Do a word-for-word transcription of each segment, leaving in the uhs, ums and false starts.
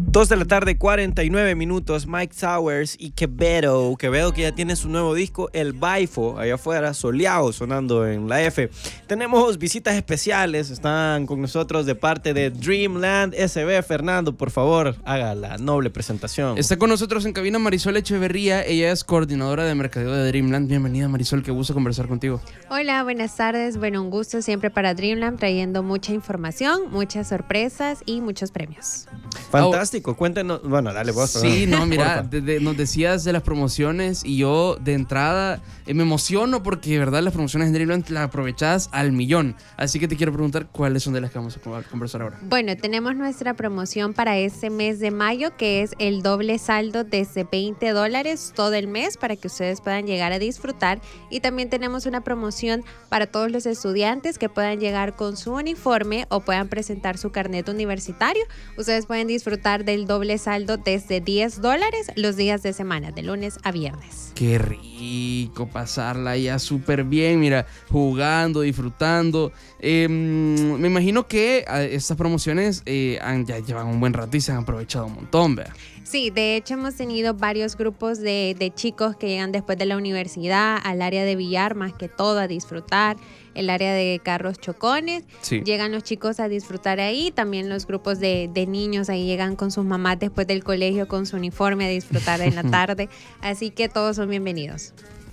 Dos de la tarde, cuarenta y nueve minutos. Mike Towers y Quevedo. Quevedo que ya tiene su nuevo disco, El Baifo, allá afuera, soleado, sonando en la F. Tenemos visitas especiales. Están con nosotros de parte de Dreamland S B. Fernando, por favor, haga la noble presentación. Está con nosotros en cabina Marisol Echeverría. Ella es coordinadora de mercadeo de Dreamland. Bienvenida, Marisol, qué gusto conversar contigo. Hola, buenas tardes. Bueno, un gusto siempre para Dreamland, trayendo mucha información, muchas sorpresas y muchos premios. Fantástico, cuéntenos. Bueno, dale vos. Sí, no, mira, de, de, nos decías de las promociones y yo de entrada eh, me emociono porque de verdad las promociones de Dreamland las aprovechás al millón. Así que te quiero preguntar cuáles son de las que vamos a conversar ahora. Bueno, tenemos nuestra promoción para este mes de mayo, que es el doble saldo desde veinte dólares todo el mes para que ustedes puedan llegar a disfrutar. Y también tenemos una promoción para todos los estudiantes que puedan llegar con su uniforme o puedan presentar su carnet universitario. Ustedes pueden disfrutar del doble saldo desde diez dólares los días de semana, de lunes a viernes. Qué rico pasarla ya súper bien, mira, jugando, disfrutando. Eh, me imagino que estas promociones eh, han, ya llevan un buen rato y se han aprovechado un montón, ¿verdad? Sí, de hecho hemos tenido varios grupos de, de chicos que llegan después de la universidad al área de billar, más que todo a disfrutar, el área de carros chocones, sí. Llegan los chicos a disfrutar ahí, también los grupos de, de niños ahí llegan con sus mamás después del colegio con su uniforme a disfrutar en la tarde, así que todos son bienvenidos.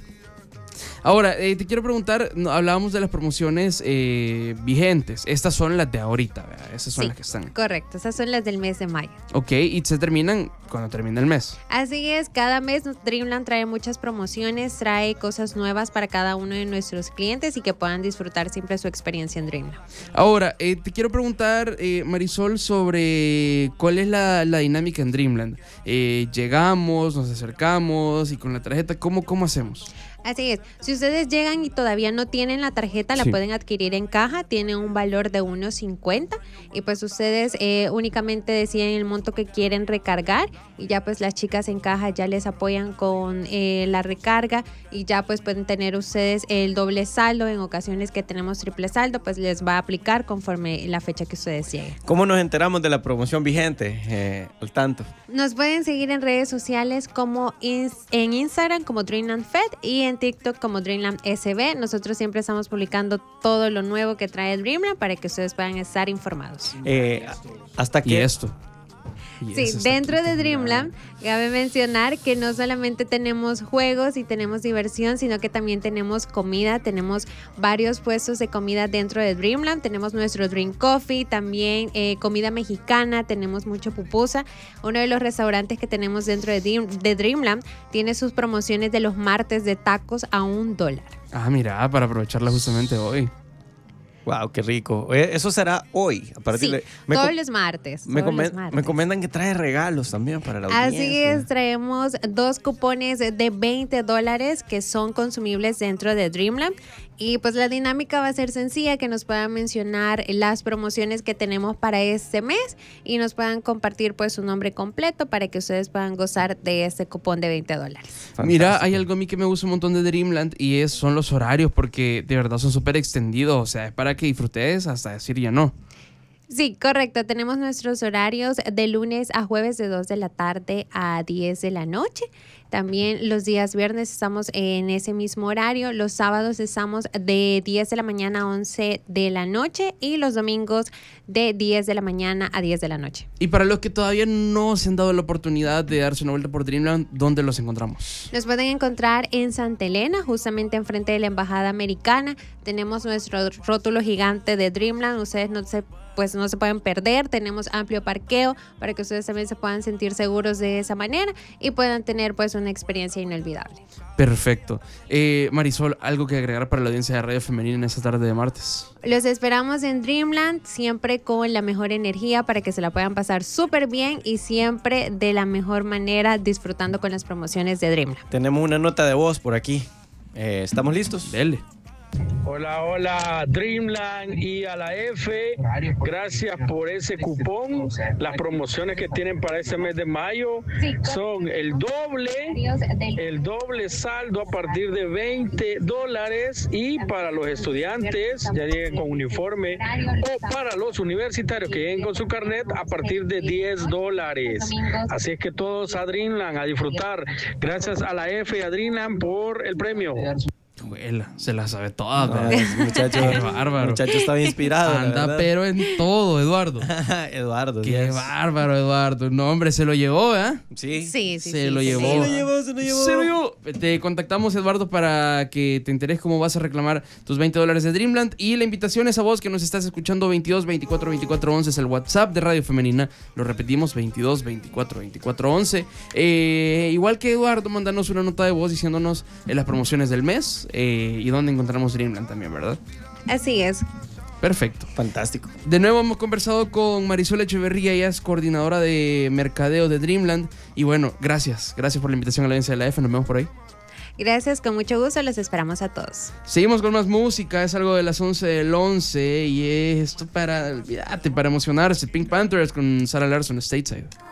Ahora, eh, te quiero preguntar, no, hablábamos de las promociones eh, vigentes. Estas son las de ahorita, ¿verdad? Esas son sí, las que están. Correcto, esas son las del mes de mayo. Ok, y se terminan cuando termina el mes. Así es, cada mes Dreamland trae muchas promociones, trae cosas nuevas para cada uno de nuestros clientes y que puedan disfrutar siempre su experiencia en Dreamland. Ahora, eh, te quiero preguntar, eh, Marisol, sobre cuál es la, la dinámica en Dreamland. Eh, llegamos, nos acercamos y con la tarjeta, ¿cómo, cómo hacemos? Así es, si ustedes llegan y todavía no tienen la tarjeta, la sí. pueden adquirir en caja, tiene un valor de uno cincuenta y pues ustedes eh, únicamente deciden el monto que quieren recargar y ya pues las chicas en caja ya les apoyan con eh, la recarga y ya pues pueden tener ustedes el doble saldo. En ocasiones que tenemos triple saldo, pues les va a aplicar conforme la fecha que ustedes lleguen. ¿Cómo nos enteramos de la promoción vigente? Eh, al tanto. Nos pueden seguir en redes sociales como in, en Instagram como Dreamland Fed y en TikTok como Dreamland S B. Nosotros siempre estamos publicando todo lo nuevo que trae Dreamland para que ustedes puedan estar informados. Eh, hasta que ¿Y esto? Sí, dentro de Dreamland cabe mencionar que no solamente tenemos juegos y tenemos diversión, sino que también tenemos comida, tenemos varios puestos de comida dentro de Dreamland, tenemos nuestro Dream Coffee, también eh, comida mexicana, tenemos mucho pupusa. Uno de los restaurantes que tenemos dentro de, Dream, de Dreamland tiene sus promociones de los martes de tacos a un dólar. Ah, mira, para aprovecharla justamente hoy. Wow, qué rico. Eso será hoy. A partir sí, de, me todos, los martes, me, todos comen, los martes. Me comentan que trae regalos también para la audiencia. Así es, traemos dos cupones de veinte dólares que son consumibles dentro de Dreamland. Y pues la dinámica va a ser sencilla, que nos puedan mencionar las promociones que tenemos para este mes y nos puedan compartir pues su nombre completo para que ustedes puedan gozar de este cupón de veinte dólares. Fantástico. Mira, hay algo a mí que me gusta un montón de Dreamland y es, son los horarios, porque de verdad son súper extendidos, o sea, es para que disfrutes hasta decir ya no. Sí, correcto. Tenemos nuestros horarios de lunes a jueves de dos de la tarde a diez de la noche. También los días viernes estamos en ese mismo horario. Los sábados estamos de diez de la mañana a once de la noche y los domingos de diez de la mañana a diez de la noche. Y para los que todavía no se han dado la oportunidad de darse una vuelta por Dreamland, ¿dónde los encontramos? Nos pueden encontrar en Santa Elena, justamente enfrente de la Embajada Americana. Tenemos nuestro rótulo gigante de Dreamland. Ustedes no se pues no se pueden perder, tenemos amplio parqueo para que ustedes también se puedan sentir seguros de esa manera y puedan tener pues una experiencia inolvidable. Perfecto. Eh, Marisol, ¿algo que agregar para la audiencia de Radio Femenina en esta tarde de martes? Los esperamos en Dreamland, siempre con la mejor energía para que se la puedan pasar súper bien y siempre de la mejor manera disfrutando con las promociones de Dreamland. Tenemos una nota de voz por aquí. Eh, ¿Estamos listos? Dele. Hola, hola, Dreamland y a la F, gracias por ese cupón. Las promociones que tienen para este mes de mayo son el doble, el doble saldo a partir de veinte dólares y para los estudiantes, ya lleguen con uniforme, o para los universitarios que lleguen con su carnet a partir de diez dólares. Así es que todos a Dreamland a disfrutar. Gracias a la F y a Dreamland por el premio. Abuela, se la sabe toda. No, ese muchacho, Qué bárbaro. muchacho estaba inspirado. la Anda, verdad. pero en todo, Eduardo. Eduardo. Qué yes. bárbaro, Eduardo. No, hombre, se lo llevó, ¿eh? Sí. Sí, sí, Se sí, lo sí, llevó. sí. Se lo llevó, se lo llevó. Se lo llevó. Te contactamos, Eduardo, para que te enteres cómo vas a reclamar tus veinte dólares de Dreamland. Y la invitación es a vos que nos estás escuchando. Veintidós veinticuatro veinticuatro once es el WhatsApp de Radio Femenina. Lo repetimos, veintidós veinticuatro veinticuatro once. Eh, igual que Eduardo, mandanos una nota de voz diciéndonos eh, las promociones del mes eh, y dónde encontramos Dreamland también, ¿verdad? Así es. Perfecto. Fantástico. De nuevo hemos conversado con Marisol Echeverría, ella es coordinadora de mercadeo de Dreamland. Y bueno, gracias. Gracias por la invitación a la audiencia de la F. Nos vemos por ahí. Gracias, con mucho gusto, los esperamos a todos. Seguimos con más música, es algo de las once del once y es esto para, olvídate, para emocionarse. Pink Panthers con Sarah Larson, Stateside.